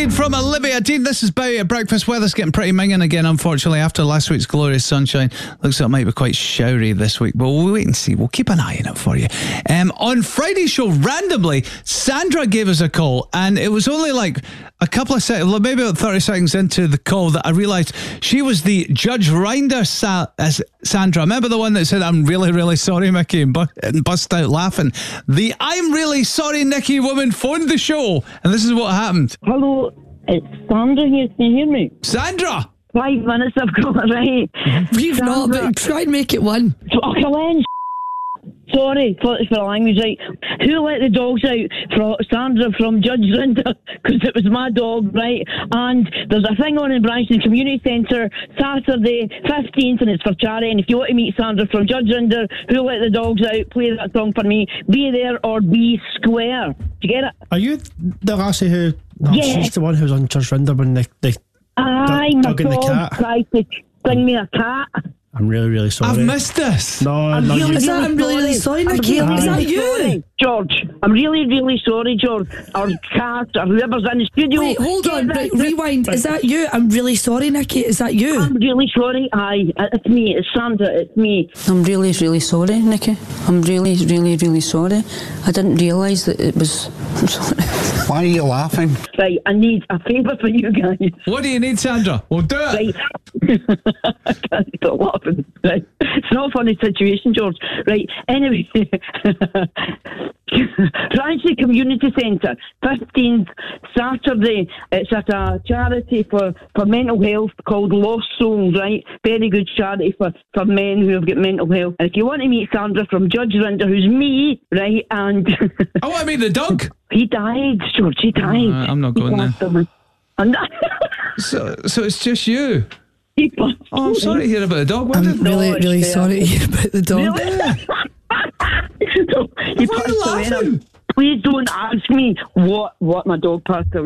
Dean from Olivia. Dean, this is Bowie at breakfast. Weather's getting pretty minging again, unfortunately, after last week's glorious sunshine. Looks like it might be quite showery this week, but we'll wait and see. We'll keep an eye on it for you. On Friday's show, randomly, Sandra gave us a call, and it was only like a couple of seconds, maybe about 30 seconds into the call, that I realised she was the Judge Rinder Sandra. Remember the one that said, "I'm really, really sorry, Mickey," and bust out laughing? The "I'm really sorry, Nicky" woman phoned the show, and this is what happened. Hello, it's Sandra here. Can you hear me? Sandra! 5 minutes I've got it right. We've not, but try and make it one. Oh, Colin, sorry for the language, right? Who let the dogs out? Sandra from Judge Rinder, because it was my dog, right? And there's a thing on in Branchton Community Centre Saturday 15th, and it's for charity. And if you want to meet Sandra from Judge Rinder, Who Let the Dogs Out, play that song for me. Be there or be square. Do you get it? Are you the lassie who... No, Yeah. she's the one who was on Judge Rinder when they Aye, my dug in the dog cat. tried to bring me a cat. I'm really, really sorry. I've missed this. No, no, you... Is that I'm really, really sorry, Nicky? I'm Is that really you? sorry, George? I'm really, really sorry, George. Or cat, or whoever's in the studio. Wait, hold on, right, rewind. Is that you? I'm really sorry, Nicky. Is that you? I'm really sorry. Aye, it's me. It's Sandra. It's me. I'm really, really sorry, Nicky. I'm really, really, really sorry. I didn't realise that it was... I'm sorry. Why are you laughing? Right, I need a favour for you guys. What do you need, Sandra? We'll do it. Right. I can't stop laughing. Right. It's not a funny situation, George. Right. Anyway, Ranchi Community Centre, 15th Saturday. It's at a charity for mental health called Lost Souls, right? Very good charity for men who have got mental health. And if you want to meet Sandra from Judge Rinder, who's me, right? And I want to meet the dog. he died, George. He died. I'm not going there. And So it's just you. he passed Oh, I'm sorry to hear about the dog. What I'm did- really, it's really fair. sorry to hear about the dog. He Why are you passed away. laughing? Please don't ask me what my dog passed away.